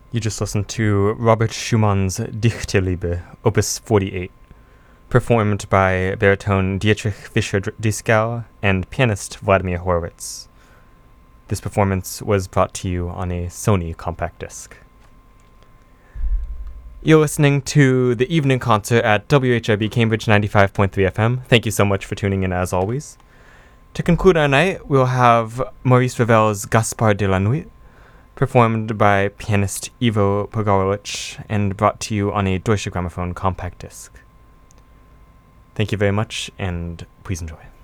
You just listened to Robert Schumann's Dichterliebe, Opus 48, performed by baritone Dietrich Fischer-Dieskau and pianist Vladimir Horowitz. This performance was brought to you on a Sony compact disc. You're listening to the evening concert at WHIB Cambridge 95.3 FM. Thank you so much for tuning in as always. To conclude our night, we'll have Maurice Ravel's Gaspard de la Nuit, performed by pianist Ivo Pogorelic and brought to you on a Deutsche Grammophon compact disc. Thank you very much, and please enjoy.